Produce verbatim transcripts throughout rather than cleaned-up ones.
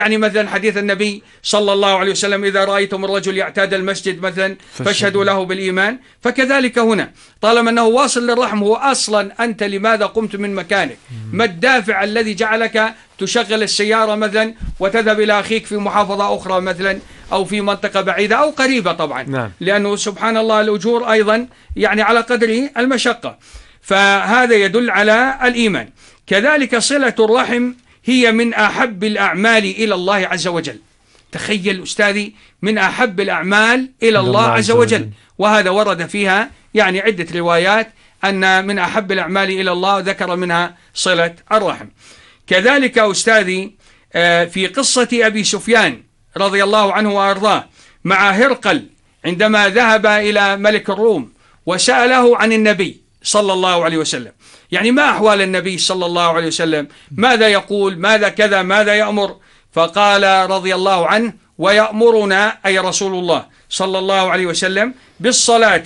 يعني مثلا حديث النبي صلى الله عليه وسلم: إذا رأيتم الرجل يعتاد المسجد مثلا فاشهدوا له بالإيمان. فكذلك هنا طالما أنه واصل للرحم، هو أصلا أنت لماذا قمت من مكانك؟ ما الدافع الذي جعلك تشغل السيارة مثلا وتذهب إلى أخيك في محافظة أخرى مثلا أو في منطقة بعيدة أو قريبة طبعا، نعم. لأنه سبحان الله الأجور أيضا يعني على قدر المشقة، فهذا يدل على الإيمان. كذلك صلة الرحم هي من أحب الأعمال إلى الله عز وجل. تخيل أستاذي، من أحب الأعمال إلى الله عز وجل، وهذا ورد فيها يعني عدة روايات أن من أحب الأعمال إلى الله ذكر منها صلة الرحم. كذلك أستاذي في قصة أبي سفيان رضي الله عنه وأرضاه مع هرقل عندما ذهب إلى ملك الروم وسأله عن النبي صلى الله عليه وسلم، يعني ما أحوال النبي صلى الله عليه وسلم، ماذا يقول، ماذا كذا، ماذا يأمر؟ فقال رضي الله عنه: ويأمرنا أي رسول الله صلى الله عليه وسلم بالصلاة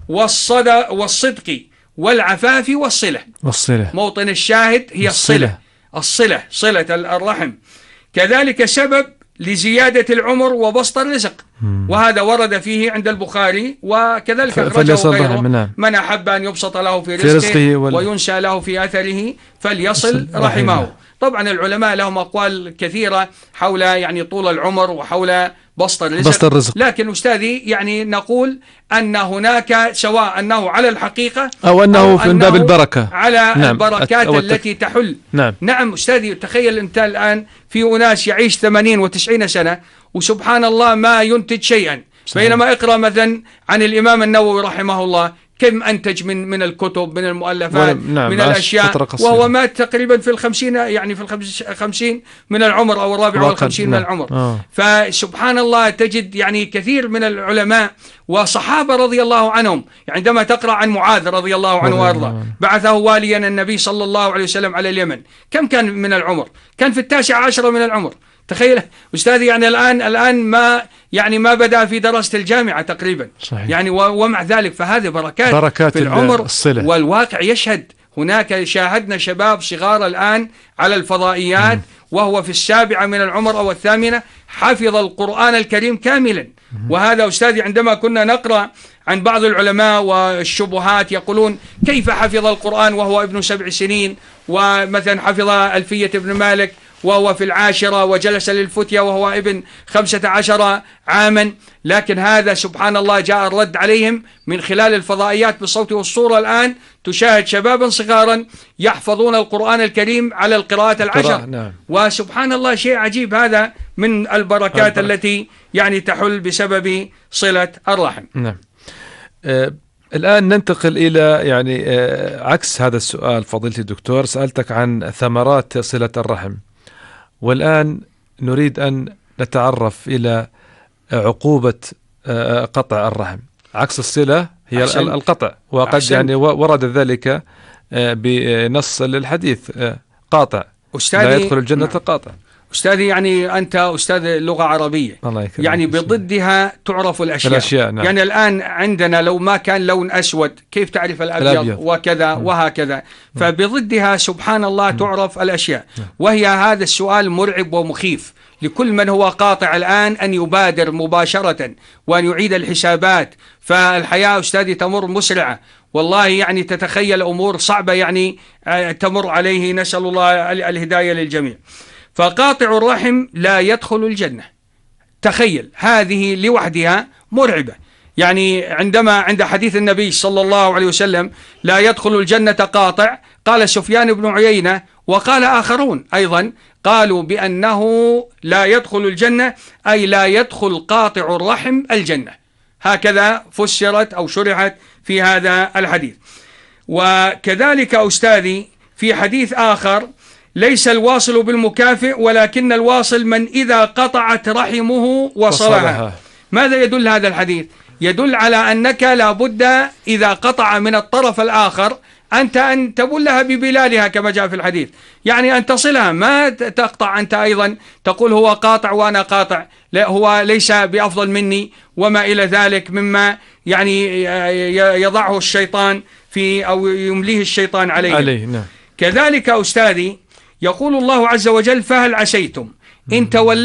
والصدق والعفاف والصلة. والصلة موطن الشاهد هي الصلة، الصلة صلة الرحم. كذلك سبب لزيادة العمر وبسط الرزق، وهذا ورد فيه عند البخاري، وكذلك أخرجه غيره: من أحب أن يبسط له في رزقه, في رزقه وال... وينشأ له في أثره فليصل رحمه. طبعا العلماء لهم أقوال كثيرة حول يعني طول العمر وحول بسط الرزق. بسط الرزق. لكن أستاذي يعني نقول أن هناك سواء أنه على الحقيقة أو أنه أو في باب البركة، على نعم. البركات التي تحل. نعم. نعم أستاذي، تخيل أنت الآن في أناس يعيش ثمانين وتسعين سنة وسبحان الله ما ينتج شيئا، بينما اقرأ مثلا عن الإمام النووي رحمه الله كم أنتج من من الكتب، من المؤلفات، نعم. من الأشياء، وهو مات تقريبا في الخمسين، يعني في الخمسين من العمر أو الرابع والخمسين نعم. من العمر. آه. فسبحان الله تجد يعني كثير من العلماء وصحابة رضي الله عنهم، عندما تقرأ عن معاذ رضي الله عنه وارضاه بعثه واليا النبي صلى الله عليه وسلم على اليمن، كم كان من العمر؟ كان في التاسع عشر من العمر. تخيل أستاذي، يعني الآن الآن ما يعني ما بدأ في دراسة الجامعة تقريبا. صحيح. يعني ومع ذلك فهذه بركات, بركات في العمر الصلة. والواقع يشهد. هناك شاهدنا شباب صغار الآن على الفضائيات م. وهو في السابعة من العمر أو الثامنة حفظ القرآن الكريم كاملا. م. وهذا أستاذي عندما كنا نقرأ عن بعض العلماء والشبهات يقولون كيف حفظ القرآن وهو ابن سبع سنين، ومثلا حفظ ألفية ابن مالك وهو في العاشرة، وجلس للفتية وهو ابن خمسة عشر عاما. لكن هذا سبحان الله جاء الرد عليهم من خلال الفضائيات بالصوت والصورة. الآن تشاهد شبابا صغارا يحفظون القرآن الكريم على القراءة العشر. نعم. وسبحان الله شيء عجيب، هذا من البركات البركة. التي يعني تحل بسبب صلة الرحم. نعم. أه الآن ننتقل إلى يعني أه عكس هذا السؤال. فضيلة الدكتور، سألتك عن ثمرات صلة الرحم، والآن نريد أن نتعرف إلى عقوبة قطع الرحم. عكس الصلة هي أحسن. القطع، وقد أحسن. يعني ورد ذلك بنص الحديث: قاطع لا يدخل الجنة قاطع. أستاذي يعني أنت أستاذ لغة عربية، يعني بضدها تعرف الأشياء, الأشياء نعم. يعني الآن عندنا لو ما كان لون أسود كيف تعرف الأبيض, الأبيض. وكذا م. وهكذا م. فبضدها سبحان الله م. تعرف الأشياء م. وهي هذا السؤال مرعب ومخيف لكل من هو قاطع الآن أن يبادر مباشرة وأن يعيد الحسابات. فالحياة أستاذي تمر مسرعة والله، يعني تتخيل أمور صعبة يعني تمر عليه، نسأل الله الهداية للجميع. فقاطع الرحم لا يدخل الجنة. تخيل، هذه لوحدها مرعبة. يعني عندما عند حديث النبي صلى الله عليه وسلم لا يدخل الجنة قاطع، قال سفيان بن عيينة وقال آخرون أيضا قالوا بأنه لا يدخل الجنة أي لا يدخل قاطع الرحم الجنة. هكذا فسرت أو شرحت في هذا الحديث. وكذلك أستاذي في حديث آخر: ليس الواصل بالمكافئ ولكن الواصل من إذا قطعت رحمه وصلها. ماذا يدل هذا الحديث؟ يدل على أنك لابد إذا قطع من الطرف الآخر أنت أن تبلها ببلالها كما جاء في الحديث، يعني أن تصلها، ما تقطع أنت أيضا تقول هو قاطع وأنا قاطع، لا، هو ليس بأفضل مني وما إلى ذلك مما يعني يضعه الشيطان في أو يمليه الشيطان عليه, عليه نعم. كذلك أستاذي يقول الله عز وجل: فهل عسيتم إن توليتم